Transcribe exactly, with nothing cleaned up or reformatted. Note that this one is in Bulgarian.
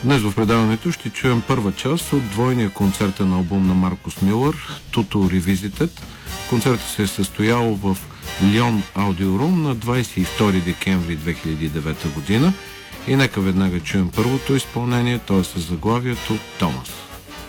Днес в предаването ще чуем първа част от двойния концертен албум на Маркус Милър, Tutu Revisited. Концертът се е състоял в Лион Аудиорум на двадесет и втори декември две хиляди и девета година. И нека веднага чуем първото изпълнение, то е със заглавието Томас.